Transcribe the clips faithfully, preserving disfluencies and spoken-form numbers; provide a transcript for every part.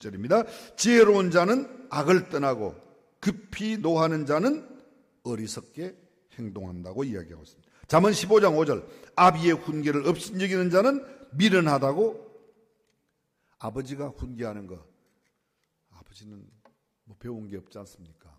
절입니다. 지혜로운 자는 악을 떠나고 급히 노하는 자는 어리석게 행동한다고 이야기하고 있습니다. 잠언 십오 장 오 절. 아비의 훈계를 업신여기는 자는 미련하다고. 아버지가 훈계하는 거, 아버지는 뭐 배운 게 없지 않습니까?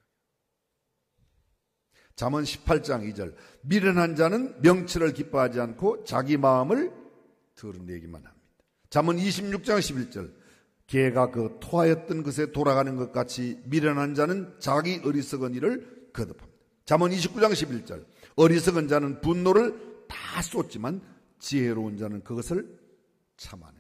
잠언 십팔 장 이 절. 미련한 자는 명철을 기뻐하지 않고 자기 마음을 드러내기만 합니다. 잠언 이십육 장 십일 절. 개가 그 토하였던 것에 돌아가는 것 같이 미련한 자는 자기 어리석은 일을 거듭합니다. 잠언 이십구 장 십일 절. 어리석은 자는 분노를 다 쏟지만 지혜로운 자는 그것을 참아냅니다.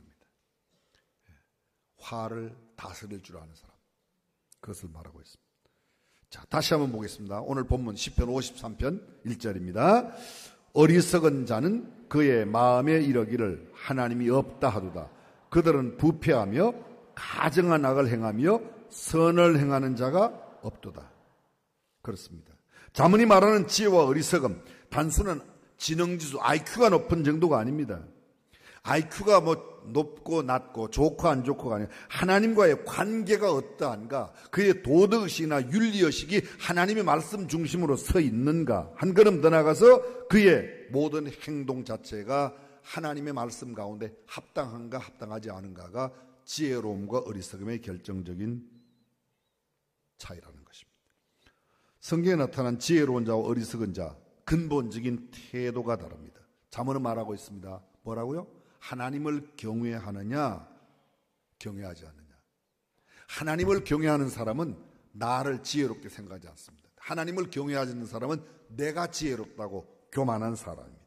화를 다스릴 줄 아는 사람, 그것을 말하고 있습니다. 자, 다시 한번 보겠습니다. 오늘 본문 시편 오십삼 편 일 절입니다. 어리석은 자는 그의 마음에 이르기를 하나님이 없다 하도다. 그들은 부패하며 가증한 악을 행하며 선을 행하는 자가 없도다. 그렇습니다. 잠언이 말하는 지혜와 어리석음, 단순한 지능지수, 아이큐가 높은 정도가 아닙니다. 아이큐가 뭐 높고 낮고 좋고 안 좋고가 아니라 하나님과의 관계가 어떠한가, 그의 도덕의식이나 윤리의식이 하나님의 말씀 중심으로 서 있는가, 한 걸음 더 나가서 그의 모든 행동 자체가 하나님의 말씀 가운데 합당한가 합당하지 않은가가 지혜로움과 어리석음의 결정적인 차이라는 것입니다. 성경에 나타난 지혜로운 자와 어리석은 자, 근본적인 태도가 다릅니다. 잠언은 말하고 있습니다. 뭐라고요? 하나님을 경외하느냐, 경외하지 않느냐. 하나님을 경외하는 사람은 나를 지혜롭게 생각하지 않습니다. 하나님을 경외하지 않는 사람은 내가 지혜롭다고 교만한 사람입니다.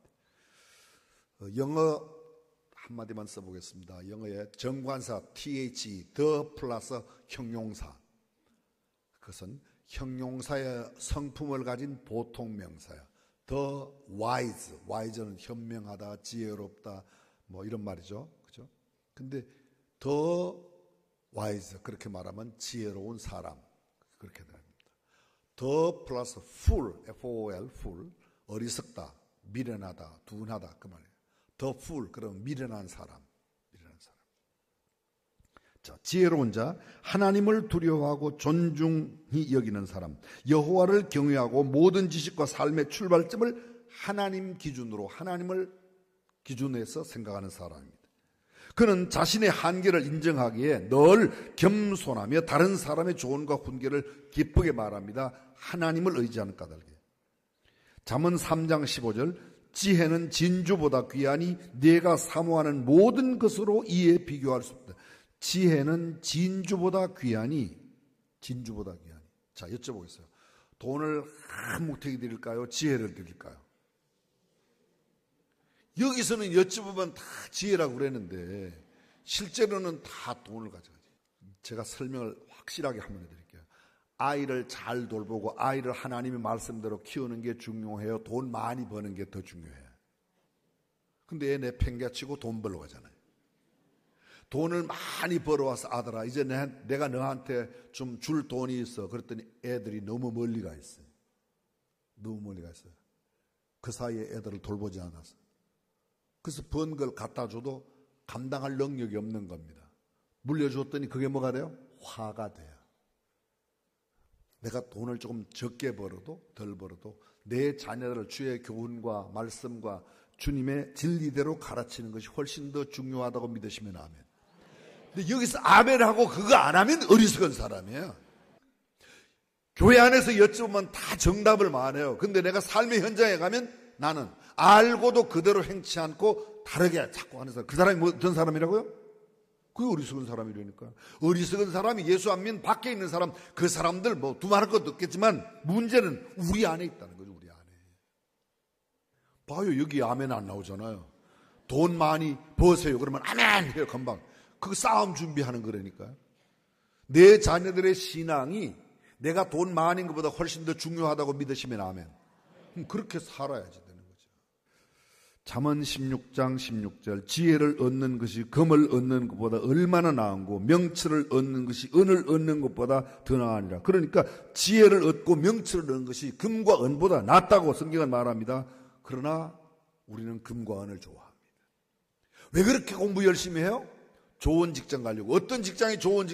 영어 한마디만 써보겠습니다. 영어의 정관사 th, the 플러스 형용사. 그것은 형용사의 성품을 가진 보통 명사야. The wise, wise는 현명하다, 지혜롭다, 뭐 이런 말이죠. 그죠? 근데 the wise, 그렇게 말하면 지혜로운 사람. 그렇게 됩니다. the 플러스 fool, F-O-O-L, fool, 어리석다, 미련하다, 둔하다, 그 말이에요. the fool, 그럼 미련한 사람. 미련한 사람. 자, 지혜로운 자, 하나님을 두려워하고 존중히 여기는 사람, 여호와를 경외하고 모든 지식과 삶의 출발점을 하나님 기준으로, 하나님을 기준에서 생각하는 사람입니다. 그는 자신의 한계를 인정하기에 늘 겸손하며 다른 사람의 조언과 훈계를 기쁘게 말합니다. 하나님을 의지하는 까닭에. 잠언 삼 장 십오 절. 지혜는 진주보다 귀하니 네가 사모하는 모든 것으로 이에 비교할 수 없다. 지혜는 진주보다 귀하니, 진주보다 귀하니. 자, 여쭤보겠어요. 돈을 한 묵태기 드릴까요? 지혜를 드릴까요? 여기서는 여쭤보면 다 지혜라고 그랬는데 실제로는 다 돈을 가져가지. 제가 설명을 확실하게 한번 해드릴게요. 아이를 잘 돌보고 아이를 하나님의 말씀대로 키우는 게 중요해요? 돈 많이 버는 게 더 중요해요? 근데 애 내팽개치고 돈 벌러 가잖아요. 돈을 많이 벌어와서 아들아, 이제 내, 내가 너한테 좀 줄 돈이 있어. 그랬더니 애들이 너무 멀리 가 있어요. 너무 멀리 가 있어요. 그 사이에 애들을 돌보지 않아서. 그래서 번 걸 갖다 줘도 감당할 능력이 없는 겁니다. 물려줬더니 그게 뭐가 돼요? 화가 돼요. 내가 돈을 조금 적게 벌어도 덜 벌어도 내 자녀들을 주의 교훈과 말씀과 주님의 진리대로 가르치는 것이 훨씬 더 중요하다고 믿으시면 아멘. 근데 여기서 아멘하고 그거 안 하면 어리석은 사람이에요. 교회 안에서 여쭤보면 다 정답을 말해요. 근데 내가 삶의 현장에 가면 나는 알고도 그대로 행치 않고 다르게 자꾸 하는 사람. 그 사람이 뭐 어떤 사람이라고요? 그게 어리석은 사람이라니까. 어리석은 사람이 예수 안 믿는 밖에 있는 사람, 그 사람들 뭐 두말할 것도 없겠지만 문제는 우리 안에 있다는 거죠. 우리 안에. 봐요, 여기 아멘 안 나오잖아요. 돈 많이 버세요. 그러면 아멘 해요, 금방. 그거 싸움 준비하는 거라니까요. 내 자녀들의 신앙이 내가 돈 많은 것보다 훨씬 더 중요하다고 믿으시면 아멘. 그럼 그렇게 살아야지 되는 거죠. 잠언 십육 장 십육 절. 지혜를 얻는 것이 금을 얻는 것보다 얼마나 나은고 명철을 얻는 것이 은을 얻는 것보다 더 나으니라. 그러니까 지혜를 얻고 명철을 얻는 것이 금과 은보다 낫다고 성경은 말합니다. 그러나 우리는 금과 은을 좋아합니다. 왜 그렇게 공부 열심히 해요? 좋은 직장 가려고. 어떤 직장이 좋은